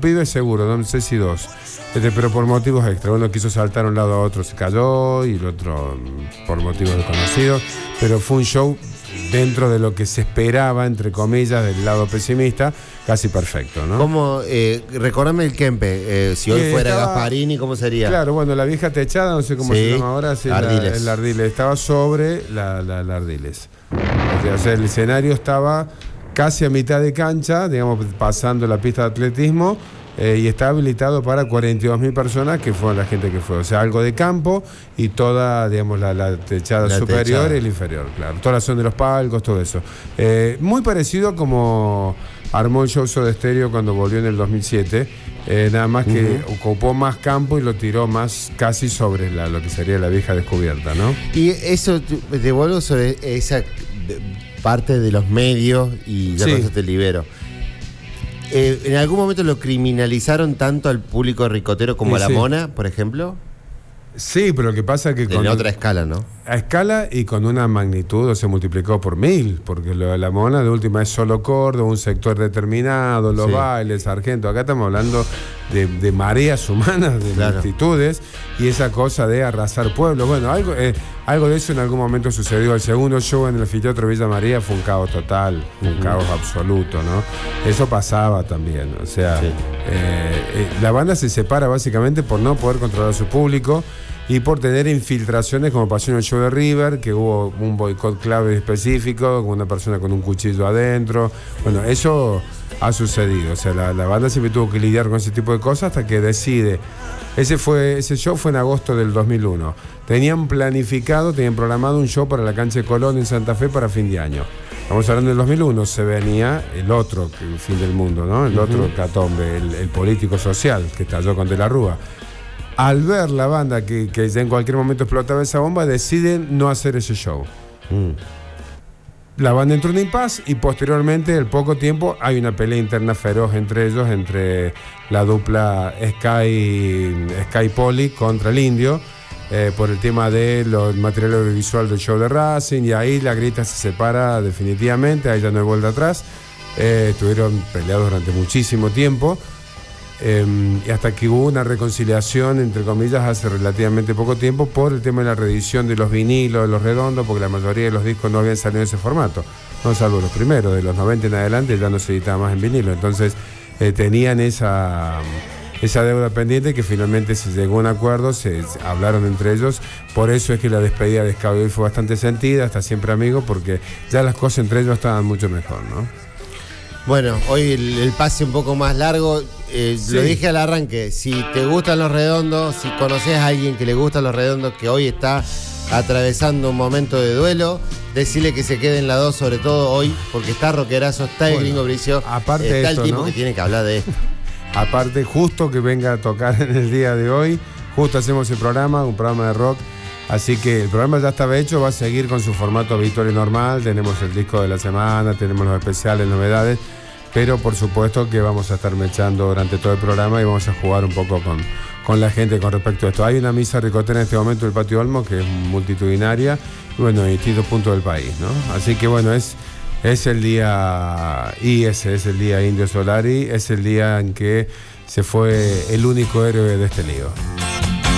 impedido es seguro, no sé si 2. Pero por motivos extra. Uno quiso saltar de un lado a otro, se cayó, y el otro por motivos desconocidos. Pero fue un show dentro de lo que se esperaba, entre comillas, del lado pesimista, casi perfecto, ¿no? ¿Cómo? Recordame el Kempe. Si hoy fuera Gasparini, ¿cómo sería? Claro, bueno, la vieja techada, no sé cómo se llama ahora. Sí, Ardiles. El Ardiles. Estaba sobre la Ardiles. O sea, el escenario estaba casi a mitad de cancha, digamos, pasando la pista de atletismo, y está habilitado para 42.000 personas, que fue la gente que fue. O sea, algo de campo y toda, digamos, la techada superior y el inferior, claro. Toda la zona de los palcos, todo eso. Muy parecido como armó el show Soda Stereo cuando volvió en el 2007. Nada más que ocupó más campo y lo tiró más casi sobre lo que sería la vieja descubierta, ¿no? Y eso, te vuelvo sobre esa parte de los medios y ya con eso te libero. ¿En algún momento lo criminalizaron tanto al público ricotero como a la Mona, por ejemplo? Sí, pero lo que pasa es que en otra escala, ¿no? A escala y con una magnitud, se multiplicó por 1000, porque lo de la Mona de última es solo Córdoba, un sector determinado, los bailes, sargentos. Acá estamos hablando de mareas humanas, de multitudes, y esa cosa de arrasar pueblos. Bueno, algo de eso en algún momento sucedió. El segundo show en el anfiteatro Villa María fue un caos total, un caos absoluto, ¿no? Eso pasaba también. O sea, la banda se separa básicamente por no poder controlar a su público y por tener infiltraciones, como pasó en el show de River, que hubo un boicot clave específico, con una persona con un cuchillo adentro. Bueno, eso ha sucedido. O sea, la banda siempre tuvo que lidiar con ese tipo de cosas hasta que decide. Ese show fue en agosto del 2001. Tenían programado un show para la cancha de Colón en Santa Fe para fin de año. Estamos hablando del 2001, se venía el otro fin del mundo, ¿no? El otro catombe, el político social que estalló con De la Rúa. Al ver la banda que ya en cualquier momento explotaba esa bomba, deciden no hacer ese show. La banda entró en impasse y posteriormente, al poco tiempo, hay una pelea interna feroz entre ellos, entre la dupla Sky Poli contra el Indio, por el tema del material audiovisual del show de Racing, y ahí la grita se separa definitivamente, ahí ya no hay vuelta atrás. Estuvieron peleados durante muchísimo tiempo. Y hasta que hubo una reconciliación, entre comillas, hace relativamente poco tiempo por el tema de la reedición de los vinilos, de los redondos, porque la mayoría de los discos no habían salido en ese formato, no salvo los primeros, de los 90 en adelante ya no se editaba más en vinilo. Entonces tenían esa deuda pendiente, que finalmente se llegó a un acuerdo, se hablaron entre ellos. Por eso es que la despedida de Sky fue bastante sentida, hasta siempre amigos, porque ya las cosas entre ellos estaban mucho mejor, ¿no? Bueno, hoy el pase un poco más largo. Lo dije al arranque, si te gustan los redondos, si conoces a alguien que le gustan los redondos, que hoy está atravesando un momento de duelo, decirle que se quede en la 2, sobre todo hoy, porque está rockerazo, está el Gringo Bricio, aparte está esto, el tipo, ¿no?, que tiene que hablar de esto. Aparte, justo que venga a tocar en el día de hoy, justo hacemos el programa, un programa de rock. Así que el programa ya estaba hecho, va a seguir con su formato habitual y normal. Tenemos el disco de la semana, tenemos los especiales, novedades, pero por supuesto que vamos a estar mechando durante todo el programa y vamos a jugar un poco con la gente con respecto a esto. Hay una misa ricotera en este momento en el Patio Olmo, que es multitudinaria, y bueno, en distintos puntos del país, ¿no? Así que bueno, es el día IS, es el día Indio Solari, es el día en que se fue el único héroe de este lío.